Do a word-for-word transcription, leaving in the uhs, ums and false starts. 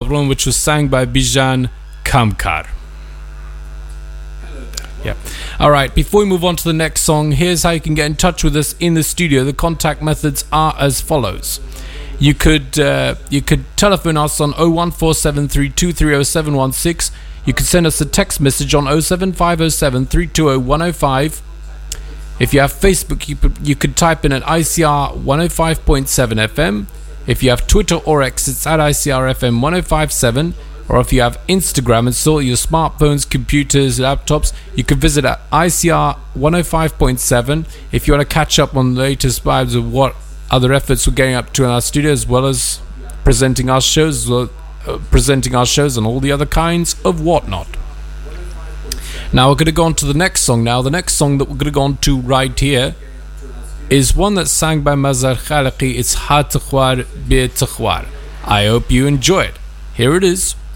Maghlum, which was sang by Bijan Kamkar. Yeah. All right. Before we move on to the next song, here's how you can get in touch with us in the studio. The contact methods are as follows. You could uh, you could telephone us on oh one four seven three two three oh seven one six. You could send us a text message on oh seven five oh seven three two oh one oh five. If you have Facebook, you could, you could type in at I C R one oh five point seven F M. If you have Twitter or X, it's at I C R F M one oh five point seven. Or if you have Instagram and so your smartphones, computers, laptops, you can visit at I C R one oh five point seven. If you want to catch up on the latest vibes of what other efforts we're getting up to in our studio, as well as presenting our shows, as well, uh, presenting our shows and all the other kinds of whatnot. Now we're going to go on to the next song. Now the next song that we're going to go on to right here is one that's sang by Mazhar Khalaqi. It's Ha Takhwar Be Takhwar. I hope you enjoy it. Here it is.